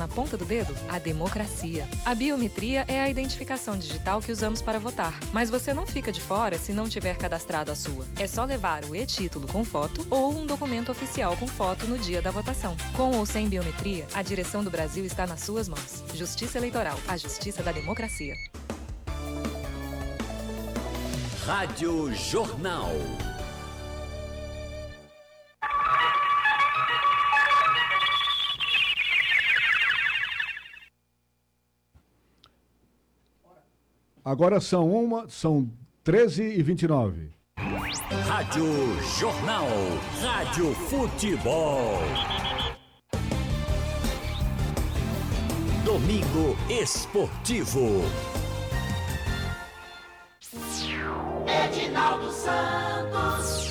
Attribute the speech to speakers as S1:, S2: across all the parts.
S1: na ponta do dedo? A democracia. A biometria é a identificação digital que usamos para votar. Mas você não fica de fora se não tiver cadastrado a sua. É só levar o e-título com foto ou um documento oficial com foto no dia da votação. Com ou sem biometria, a direção do Brasil está nas suas mãos. Justiça Eleitoral, a justiça da democracia.
S2: Rádio Jornal.
S3: Agora são 13h29.
S2: Rádio Jornal. Rádio Futebol. Domingo Esportivo.
S4: Edinaldo Santos.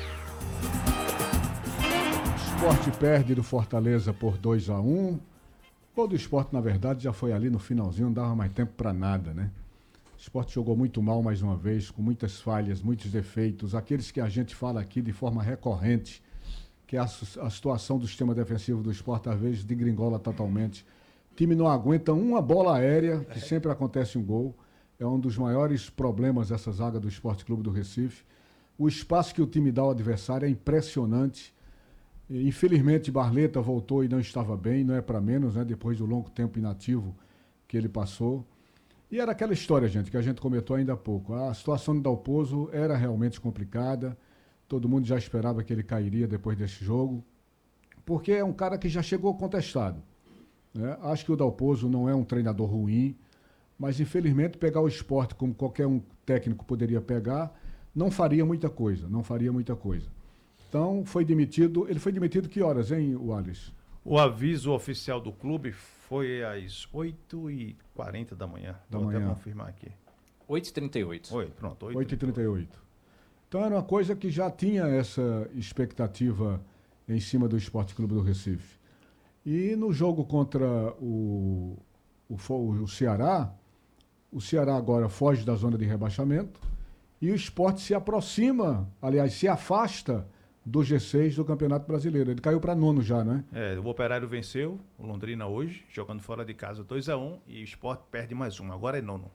S3: Sport perde do Fortaleza por 2-1. Gol do Sport, na verdade, já foi ali no finalzinho, não dava mais tempo para nada, né? O Sport jogou muito mal mais uma vez, com muitas falhas, muitos defeitos, aqueles que a gente fala aqui de forma recorrente, que a situação do sistema defensivo do Sport às vezes degringola totalmente. O time não aguenta uma bola aérea, que sempre acontece um gol. É um dos maiores problemas dessa zaga do Sport Clube do Recife. O espaço que o time dá ao adversário é impressionante. Infelizmente, Barleta voltou e não estava bem, não é para menos, né? Depois do longo tempo inativo que ele passou. E era aquela história, gente, que a gente comentou ainda há pouco. A situação do Dalpozo era realmente complicada. Todo mundo já esperava que ele cairia depois desse jogo, porque é um cara que já chegou contestado, né? Acho que o Dalpozo não é um treinador ruim, mas infelizmente pegar o Sport como qualquer um técnico poderia pegar, não faria muita coisa. Então, foi demitido. Ele foi demitido que horas, hein, Wallace?
S5: O aviso oficial do clube foi às 8h40 da manhã. Vou até confirmar aqui.
S6: 8h38.
S5: Oi, pronto.
S3: 8h38. Então era uma coisa que já tinha essa expectativa em cima do Sport Clube do Recife. E no jogo contra o Ceará, o Ceará agora foge da zona de rebaixamento e o Sport se aproxima, aliás, se afasta do G6 do Campeonato Brasileiro. Ele caiu para nono já, né?
S5: O Operário venceu o Londrina hoje, jogando fora de casa 2-1, e o Sport perde mais um, agora é nono.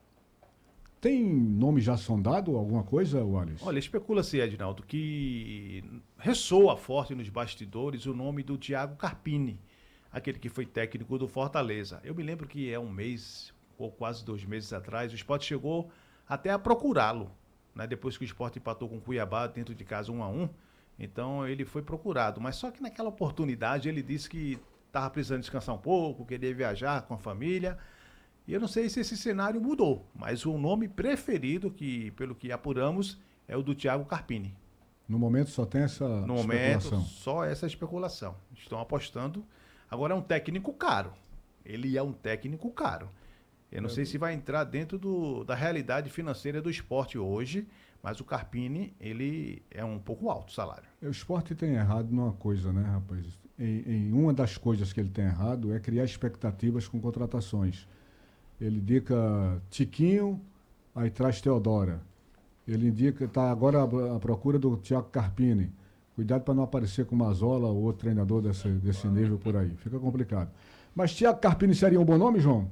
S3: Tem nome já sondado, alguma coisa, Wallace?
S5: Olha, especula-se, Edinaldo, que ressoa forte nos bastidores o nome do Thiago Carpini, aquele que foi técnico do Fortaleza. Eu me lembro que um mês, ou quase 2 meses atrás, o Sport chegou até a procurá-lo, né? Depois que o Sport empatou com o Cuiabá dentro de casa 1-1, então ele foi procurado. Mas só que naquela oportunidade ele disse que estava precisando descansar um pouco, queria viajar com a família. E eu não sei se esse cenário mudou, mas o nome preferido, que pelo que apuramos, é o do Thiago Carpini.
S3: No momento só tem essa especulação.
S5: No momento, só essa especulação. Estão apostando. Agora é um técnico caro. Ele é um técnico caro. Eu não sei se vai entrar dentro da realidade financeira do esporte hoje, mas o Carpini, ele é um pouco alto o salário.
S3: O esporte tem errado numa coisa, né, rapaz? Em uma das coisas que ele tem errado é criar expectativas com contratações. Ele indica Tiquinho, aí traz Teodora. Ele indica, está agora à procura do Thiago Carpini. Cuidado para não aparecer com Mazola ou outro treinador desse nível por aí. Fica complicado. Mas Thiago Carpini seria um bom nome, João?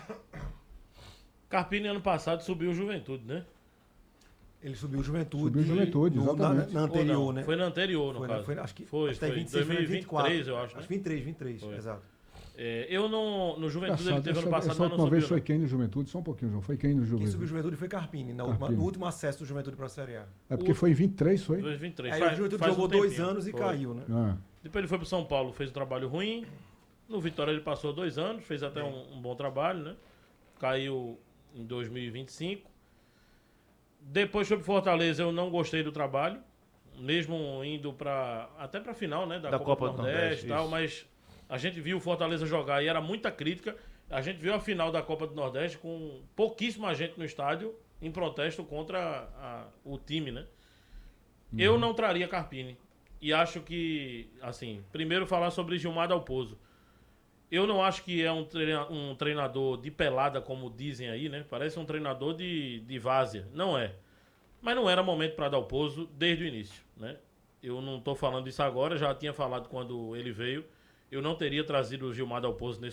S7: Carpini ano passado subiu o Juventude, né?
S8: Ele subiu o Juventude.
S3: Subiu o Juventude, exatamente.
S8: Na anterior, né?
S7: Foi na anterior, no caso.
S8: Acho que
S7: foi
S8: 26,
S7: 2023, eu acho.
S8: Acho que 23, exato.
S7: Eu não... No Juventude ele teve ano passado, mas não subiu.
S3: Uma vez foi quem no Juventude? Só um pouquinho, João. Foi quem no Juventude?
S8: Quem subiu o Juventude foi Carpini, no último acesso do Juventude para a Série A.
S3: É porque foi em 23, foi?
S7: 2023.
S8: Aí o Juventude jogou 2 anos e caiu, né?
S7: Depois ele foi para São Paulo, fez um trabalho ruim. No Vitória ele passou 2 anos, fez até um bom trabalho, né? Caiu em 2025. Depois foi pro Fortaleza, eu não gostei do trabalho, mesmo indo até pra final, né, da Copa do Nordeste e tal, mas a gente viu o Fortaleza jogar e era muita crítica. A gente viu a final da Copa do Nordeste com pouquíssima gente no estádio em protesto contra o time, né? Eu não traria Carpini. E acho que, assim, primeiro falar sobre Gilmar Dalpozo. Eu não acho que é um treinador de pelada, como dizem aí, né? Parece um treinador de várzea. Não é. Mas não era momento para Dalpozo desde o início, né? Eu não estou falando isso agora, já tinha falado quando ele veio. Eu não teria trazido o Gilmar Dalpozo